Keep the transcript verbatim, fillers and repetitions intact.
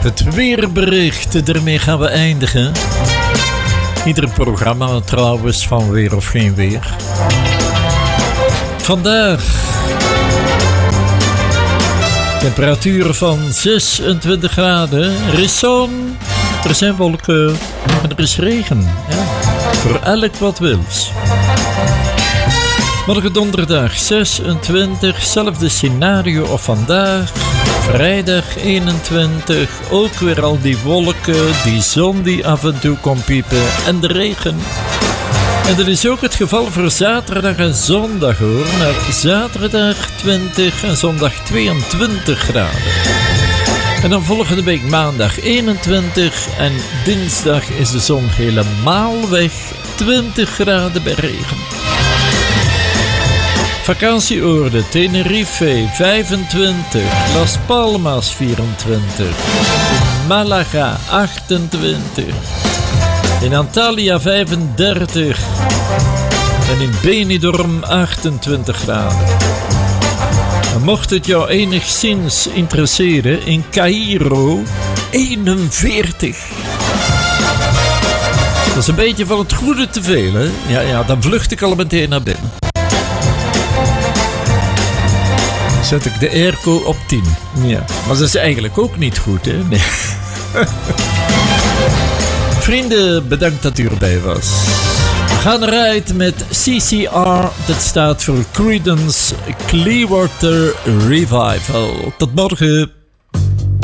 Het weerbericht, daarmee gaan we eindigen. Ieder programma trouwens van weer of geen weer. Vandaag temperatuur van zesentwintig graden. Er is zon, er zijn wolken en er is regen. Ja, voor elk wat wils. Morgen donderdag zesentwintig, zelfde scenario of vandaag. Vrijdag eenentwintig, ook weer al die wolken, die zon die af en toe komt piepen en de regen. En dat is ook het geval voor zaterdag en zondag hoor. Naar zaterdag twintig en zondag tweeëntwintig graden. En dan volgende week maandag eenentwintig en dinsdag is de zon helemaal weg. twintig graden bij regen. Vakantieoorden Tenerife vijfentwintig, Las Palmas vierentwintig, Malaga achtentwintig, in Antalya vijfendertig en in Benidorm achtentwintig graden. En mocht het jou enigszins interesseren, in Caïro eenenveertig. Dat is een beetje van het goede te veel, hè? Ja, ja, dan vlucht ik al meteen naar binnen. Zet ik de airco op tien. Ja, maar dat is eigenlijk ook niet goed, hè? Nee. Vrienden, bedankt dat u erbij was. We gaan eruit met C C R. Dat staat voor Creedence Clearwater Revival. Tot morgen.